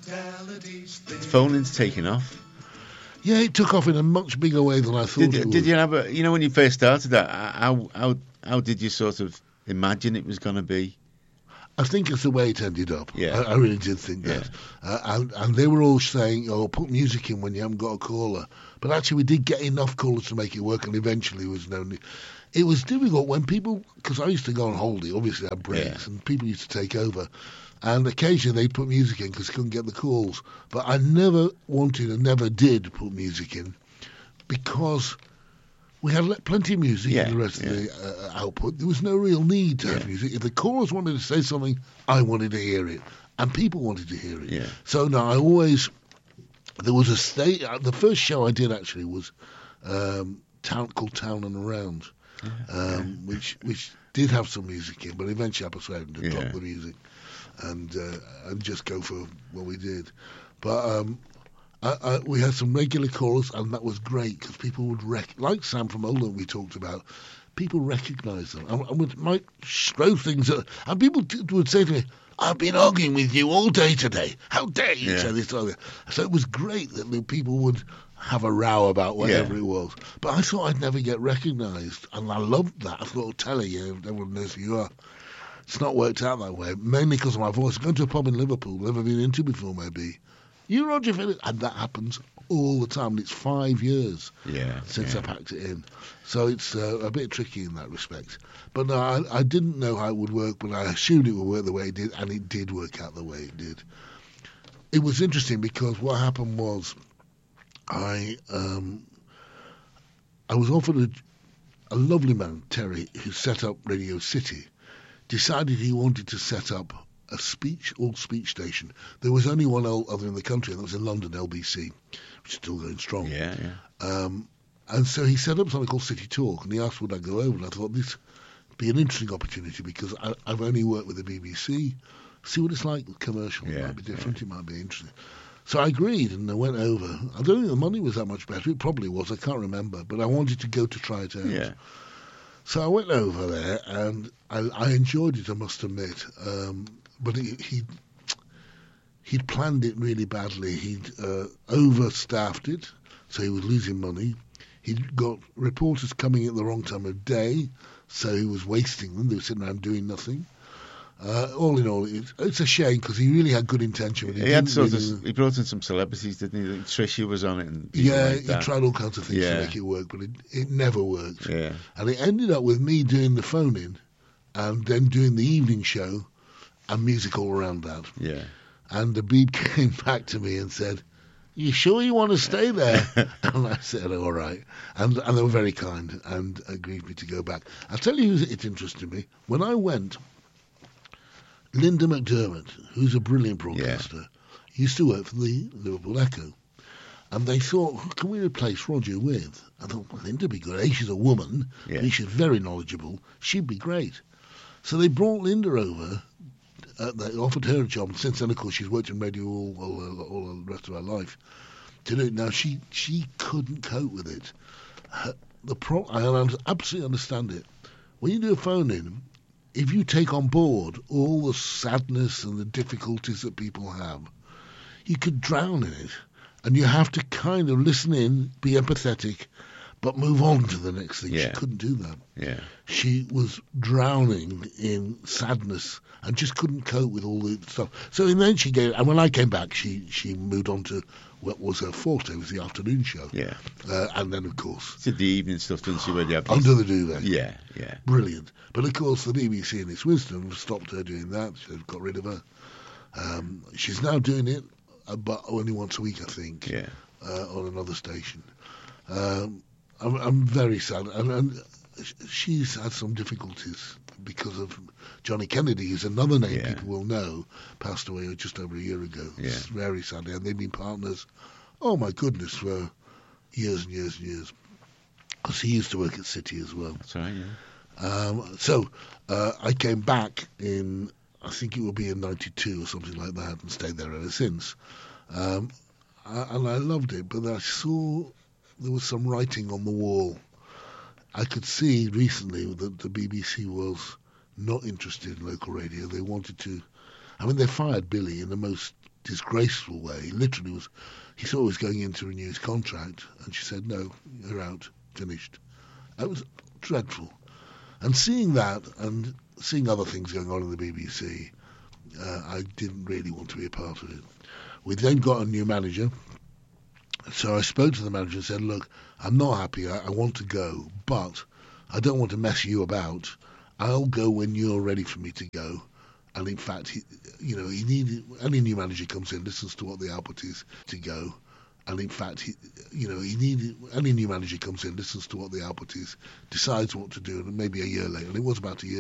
phoning's taken off. Yeah, it took off in a much bigger way than I thought it would. Did you have when you first started that, how did you sort of imagine it was going to be? I think it's the way it ended up. Yeah. I really did think that. And they were all saying, put music in when you haven't got a caller. But actually, we did get enough callers to make it work, and eventually there was no need. It was difficult when people, because I used to go on holiday, obviously I had breaks, and people used to take over. And occasionally they'd put music in because they couldn't get the calls. But I never wanted and never did put music in because we had plenty of music in the rest of the output. There was no real need to have music. If the callers wanted to say something, I wanted to hear it. And people wanted to hear it. Yeah. So no, there was the first show I did actually was called Town and Around, which did have some music in, but eventually I persuaded them to drop the music and just go for what we did. But we had some regular callers, and that was great because people would like Sam from Oldham we talked about. People recognise them and might throw things at, and people would say to me, "I've been arguing with you all day today. How dare you say this or that?" So it was great that the people would have a row about whatever it was. But I thought I'd never get recognised, and I loved that. I thought, tell you, everyone knows who you are. It's not worked out that way, mainly because of my voice. Going to a pub in Liverpool, never been into before, maybe. You, Roger Phillips, and that happens all the time. And it's 5 years since I packed it in. So it's a bit tricky in that respect. But no, I didn't know how it would work, but I assumed it would work the way it did, and it did work out the way it did. It was interesting because what happened was I was offered a lovely man, Terry, who set up Radio City, decided he wanted to set up a all-speech station. There was only one other in the country, and that was in London, LBC, which is still going strong. And so he set up something called City Talk, and he asked would I go over, and I thought this would be an interesting opportunity because I've only worked with the BBC. See what it's like with commercial. It might be different, it might be interesting. So I agreed, and I went over. I don't think the money was that much better. It probably was, I can't remember, but I wanted to go to try it out. Yeah. So I went over there, and I enjoyed it, I must admit. But he'd planned it really badly. He'd overstaffed it, so he was losing money. He'd got reporters coming at the wrong time of day, so he was wasting them. They were sitting around doing nothing. All in all, it's a shame because he really had good intention. He brought in some celebrities, didn't he? Trisha was on it. And he tried all kinds of things to make it work, but it never worked. Yeah. And it ended up with me doing the phone-in and then doing the evening show and music all around that. Yeah. And the Beeb came back to me and said, "You sure you want to stay there?" And I said, "All right." And they were very kind and agreed me to go back. I'll tell you who it interested me. When I went, Linda McDermott, who's a brilliant broadcaster, used to work for the Liverpool Echo. And they thought, who can we replace Roger with? I thought, well, Linda would be great. She's a woman. She's very knowledgeable. She'd be great. So they brought Linda over. They offered her a job. And since then, of course, she's worked in radio all the rest of her life. To do it now, she couldn't cope with it. I absolutely understand it. When you do a phone-in, if you take on board all the sadness and the difficulties that people have, you could drown in it. And you have to kind of listen in, be empathetic, but move on to the next thing. She couldn't do that. Yeah. She was drowning in sadness and just couldn't cope with all the stuff. So in the end she gave, and when I came back, she moved on to what was her forte, was the afternoon show. Yeah. And then, of course... She did the evening stuff, didn't she? Under the Duvet. Yeah. Brilliant. But, of course, the BBC, in its wisdom, stopped her doing that. They got rid of her. She's now doing it, but only once a week, I think, on another station. I'm very sad. And she's had some difficulties because of Johnny Kennedy, who's another name people will know, passed away just over a year ago. It's very sadly. And they've been partners, oh my goodness, for years and years and years. Because he used to work at City as well. That's right, So I came back in, I think it will be in 92 or something like that, and stayed there ever since. And I loved it, but I saw there was some writing on the wall. I could see recently that the BBC was not interested in local radio. They wanted to... I mean, they fired Billy in the most disgraceful way. He literally was. He thought he was going in to renew his contract, and she said, "No, you're out, finished." That was dreadful. And seeing that, and seeing other things going on in the BBC, I didn't really want to be a part of it. We then got a new manager. So I spoke to the manager and said, "Look, I'm not happy. I want to go, but I don't want to mess you about. I'll go when you're ready for me to go." And in fact, any new manager comes in, listens to what the output is to go. And in fact, any new manager comes in, listens to what the output is, decides what to do, and maybe a year later, and it was about a year